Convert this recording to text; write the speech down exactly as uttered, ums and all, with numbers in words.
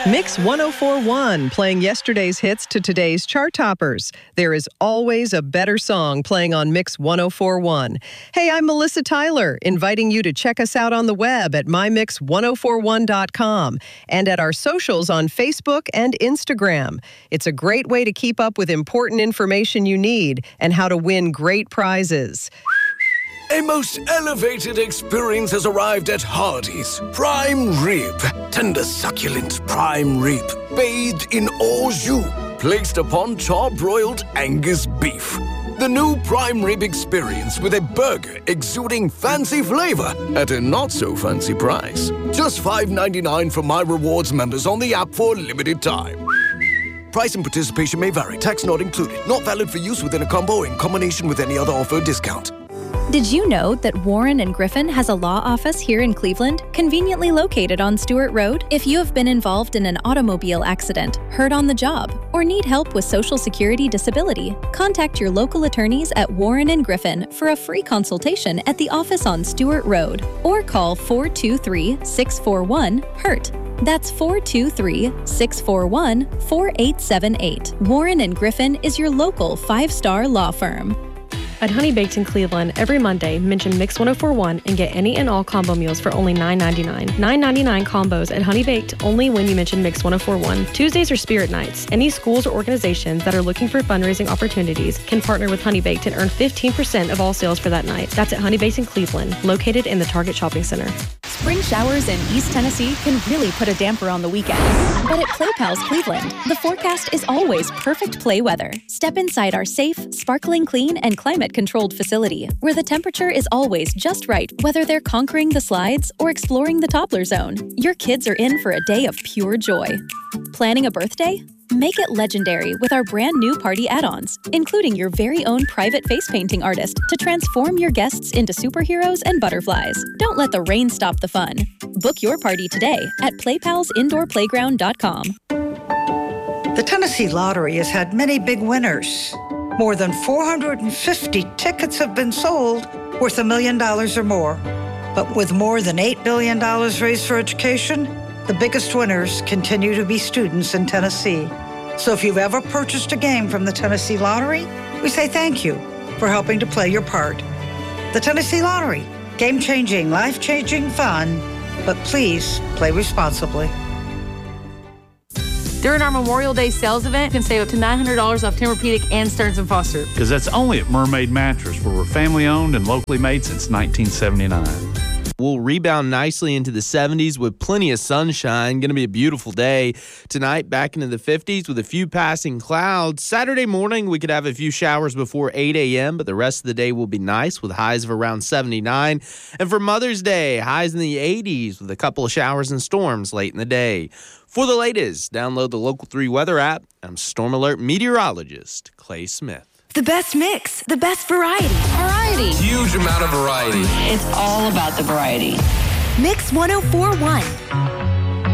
Mix ten forty-one, playing yesterday's hits to today's chart toppers. There is always a better song playing on Mix ten forty-one. Hey, I'm Melissa Tyler, inviting you to check us out on the web at my mix ten forty-one dot com and at our socials on Facebook and Instagram. It's a great way to keep up with important information you need and how to win great prizes. A most elevated experience has arrived at Hardee's. Prime rib. Tender, succulent prime rib. Bathed in au jus. Placed upon char-broiled Angus beef. The new prime rib experience with a burger exuding fancy flavor at a not-so-fancy price. Just five ninety-nine for My Rewards members on the app for a limited time. Price and participation may vary. Tax not included. Not valid for use within a combo or in combination with any other offer or discount. Did you know that Warren and Griffin has a law office here in Cleveland, conveniently located on Stewart Road? If you have been involved in an automobile accident, hurt on the job, or need help with Social Security disability, contact your local attorneys at Warren and Griffin for a free consultation at the office on Stewart Road, or call four two three, six four one, hurt. That's four two three, six four one, four eight seven eight. Warren and Griffin is your local five-star law firm. At Honey Baked in Cleveland, every Monday, mention Mix ten forty-one and get any and all combo meals for only nine ninety-nine. nine ninety-nine combos at Honey Baked only when you mention Mix ten forty-one. Tuesdays are Spirit Nights. Any schools or organizations that are looking for fundraising opportunities can partner with Honey Baked and earn fifteen percent of all sales for that night. That's at Honey Baked in Cleveland, located in the Target Shopping Center. Spring showers in East Tennessee can really put a damper on the weekend. But at Play Pals Cleveland, the forecast is always perfect play weather. Step inside our safe, sparkling clean, and climate-controlled facility, where the temperature is always just right, whether they're conquering the slides or exploring the toddler zone. Your kids are in for a day of pure joy. Planning a birthday? Make it legendary with our brand new party add-ons, including your very own private face painting artist to transform your guests into superheroes and butterflies. Don't let the rain stop the fun. Book your party today at play pals indoor playground dot com. The Tennessee Lottery has had many big winners. More than four hundred fifty tickets have been sold worth a million dollars or more. But with more than eight billion dollars raised for education, the biggest winners continue to be students in Tennessee. So if you've ever purchased a game from the Tennessee Lottery, we say thank you for helping to play your part. The Tennessee Lottery, game-changing, life-changing fun, but please play responsibly. During our Memorial Day sales event, you can save up to nine hundred dollars off Tempur-Pedic and Stearns and Foster. Because that's only at Mermaid Mattress, where we're family-owned and locally made since nineteen seventy-nine. We'll rebound nicely into the seventies with plenty of sunshine. Going to be a beautiful day tonight, back into the fifties with a few passing clouds. Saturday morning, we could have a few showers before eight a.m., but the rest of the day will be nice with highs of around seventy-nine. And for Mother's Day, highs in the eighties with a couple of showers and storms late in the day. For the latest, download the Local three weather app. I'm Storm Alert meteorologist Clay Smith. The best mix, the best variety. Variety. Huge amount of variety. It's all about the variety. Mix ten forty-one.